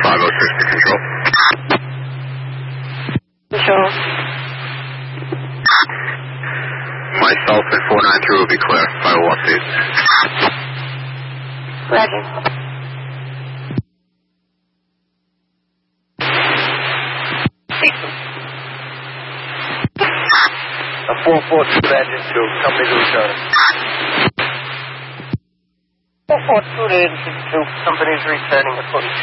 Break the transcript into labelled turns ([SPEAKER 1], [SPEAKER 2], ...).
[SPEAKER 1] 506 to control.
[SPEAKER 2] Control.
[SPEAKER 1] Myself and 493 will be clear. 501
[SPEAKER 2] Roger.
[SPEAKER 3] A 442 engine 2, company to return.
[SPEAKER 2] 442 to engine 2, company's returning the footage.